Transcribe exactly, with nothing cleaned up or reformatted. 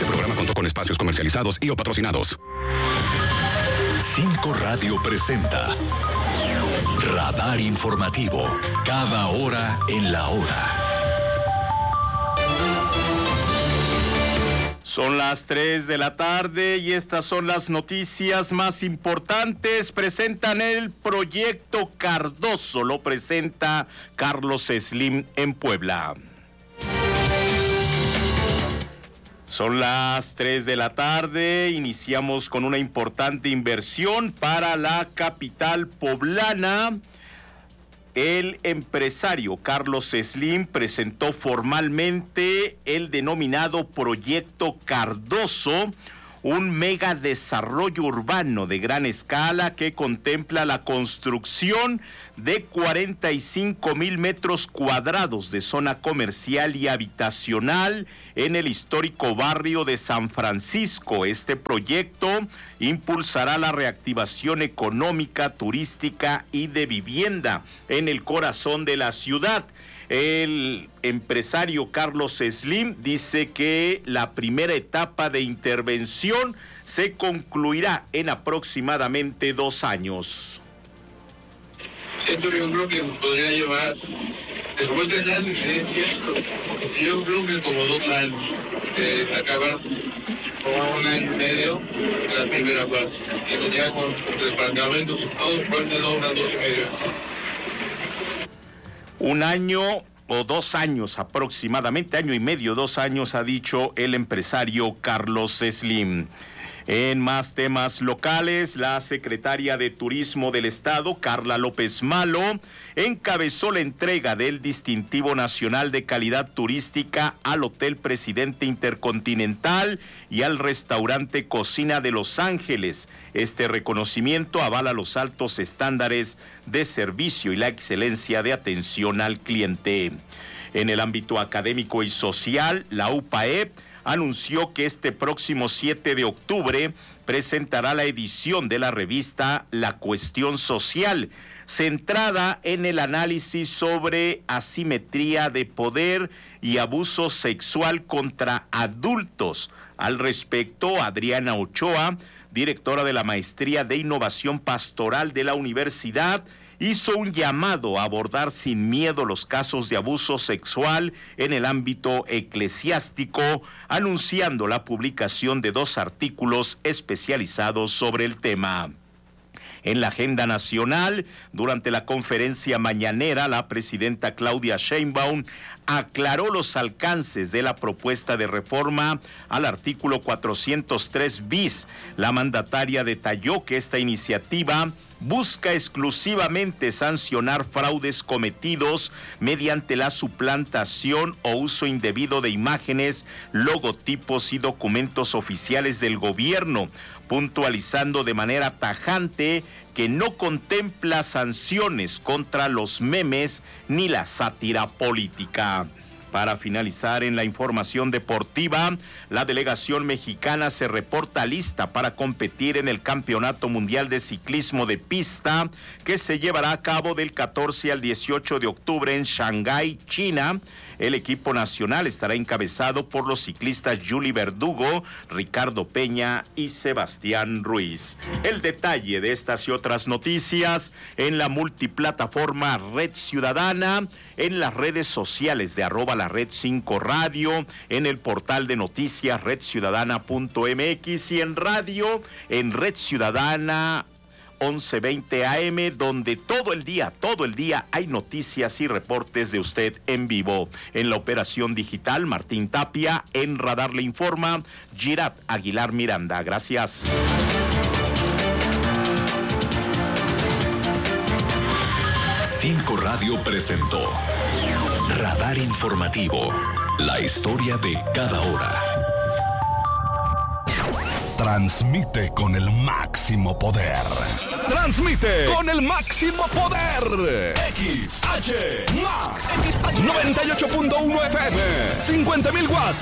Este programa contó con espacios comercializados y o patrocinados. Cinco Radio presenta Radar Informativo, cada hora en la hora. Son las tres de la tarde y estas son las noticias más importantes. Presentan el proyecto Cardoso, lo presenta Carlos Slim en Puebla. Son las tres de la tarde, iniciamos con una importante inversión para la capital poblana. El empresario Carlos Slim presentó formalmente el denominado Proyecto Cardoso, un mega desarrollo urbano de gran escala que contempla la construcción de cuarenta y cinco mil metros cuadrados de zona comercial y habitacional en el histórico barrio de San Francisco. Este proyecto impulsará la reactivación económica, turística y de vivienda en el corazón de la ciudad. El empresario Carlos Slim dice que la primera etapa de intervención se concluirá en aproximadamente dos años. Esto yo creo que podría llevar, después de la licencia, yo creo que como dos años, eh, acabar como un año y medio la primera parte, y ya con departamentos, todos fuertes de obra, dos y medio. Un año o dos años aproximadamente, año y medio, dos años, ha dicho el empresario Carlos Slim. En más temas locales, la secretaria de Turismo del Estado, Carla López Malo, encabezó la entrega del Distintivo Nacional de Calidad Turística al Hotel Presidente Intercontinental y al restaurante Cocina de Los Ángeles. Este reconocimiento avala los altos estándares de servicio y la excelencia de atención al cliente. En el ámbito académico y social, la U P A E P anunció que este próximo siete de octubre presentará la edición de la revista La Cuestión Social, centrada en el análisis sobre asimetría de poder y abuso sexual contra adultos. Al respecto, Adriana Ochoa, directora de la Maestría de Innovación Pastoral de la Universidad, hizo un llamado a abordar sin miedo los casos de abuso sexual en el ámbito eclesiástico, anunciando la publicación de dos artículos especializados sobre el tema. En la agenda nacional, durante la conferencia mañanera, la presidenta Claudia Sheinbaum aclaró los alcances de la propuesta de reforma al artículo cuatrocientos tres bis. La mandataria detalló que esta iniciativa busca exclusivamente sancionar fraudes cometidos mediante la suplantación o uso indebido de imágenes, logotipos y documentos oficiales del gobierno, puntualizando de manera tajante que no contempla sanciones contra los memes ni la sátira política. Para finalizar en la información deportiva, la delegación mexicana se reporta lista para competir en el Campeonato Mundial de Ciclismo de Pista, que se llevará a cabo del catorce al dieciocho de octubre en Shanghái, China. El equipo nacional estará encabezado por los ciclistas Juli Verdugo, Ricardo Peña y Sebastián Ruiz. El detalle de estas y otras noticias en la multiplataforma Red Ciudadana, en las redes sociales de arroba la red cinco radio, en el portal de noticias red ciudadana punto m x y en radio en Red Ciudadana once veinte A M, donde todo el día, todo el día hay noticias y reportes de usted en vivo. En la operación digital, Martín Tapia. En Radar le informa Girat Aguilar Miranda. Gracias. Cinco Radio presentó Radar Informativo, la historia de cada hora. Transmite con el máximo poder. Transmite con el máximo poder. X H Max noventa y ocho punto uno F M, cincuenta mil watts